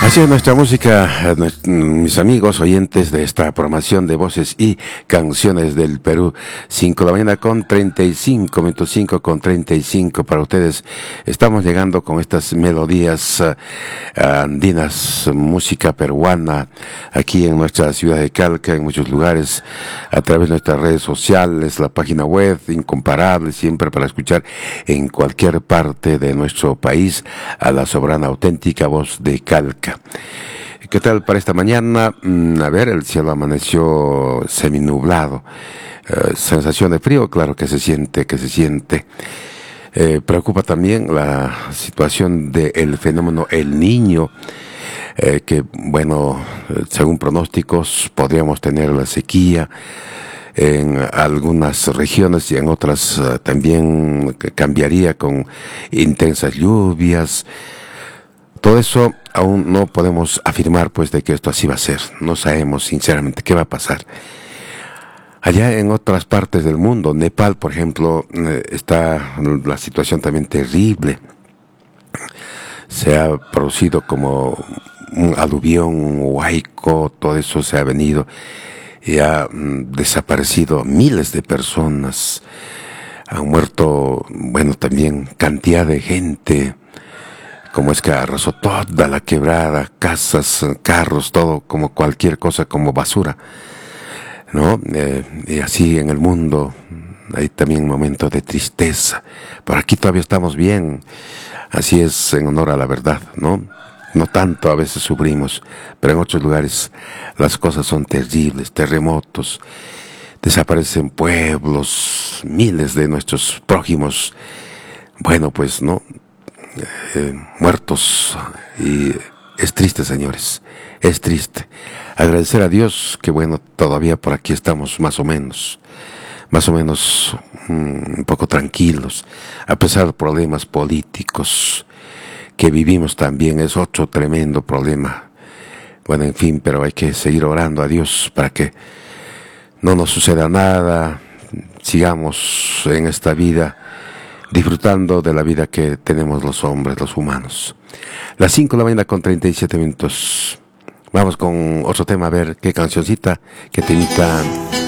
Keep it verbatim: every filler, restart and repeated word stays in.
Así es nuestra música, mis amigos oyentes de esta programación de voces y canciones del Perú. Cinco de la mañana con treinta y cinco, minutos cinco con treinta y cinco para ustedes. Estamos llegando con estas melodías uh, andinas, música peruana, aquí en nuestra ciudad de Calca, en muchos lugares, a través de nuestras redes sociales, la página web, incomparable, siempre para escuchar en cualquier parte de nuestro país, a la soberana auténtica voz de Calca. ¿Qué tal para esta mañana? Mm, a ver, el cielo amaneció seminublado. Eh, sensación de frío, claro que se siente, que se siente. Eh, preocupa también la situación del fenómeno El Niño, eh, que, bueno, según pronósticos, podríamos tener la sequía en algunas regiones y en otras uh, también cambiaría con intensas lluvias. Todo eso aún no podemos afirmar, pues, de que esto así va a ser. No sabemos sinceramente qué va a pasar. Allá en otras partes del mundo, Nepal, por ejemplo, está la situación también terrible. Se ha producido como un aluvión, un huaico, todo eso se ha venido y ha mm, desaparecido miles de personas. Han muerto, bueno, también cantidad de gente. Como es que arrasó toda la quebrada, casas, carros, todo como cualquier cosa, como basura, ¿no? Eh, y así en el mundo hay también momentos de tristeza. Por aquí todavía estamos bien, así es, en honor a la verdad, ¿no? No tanto a veces sufrimos, pero en otros lugares las cosas son terribles, terremotos, desaparecen pueblos, miles de nuestros prójimos, bueno, pues, ¿no? Eh, muertos, y es triste, señores, es triste. Agradecer a Dios que, bueno, todavía por aquí estamos más o menos, más o menos mm, un poco tranquilos, a pesar de problemas políticos que vivimos también, es otro tremendo problema. Bueno, en fin, pero hay que seguir orando a Dios para que no nos suceda nada, sigamos en esta vida disfrutando de la vida que tenemos los hombres, los humanos. Las cinco de la mañana con treinta y siete minutos. Vamos con otro tema, a ver qué cancioncita, qué temita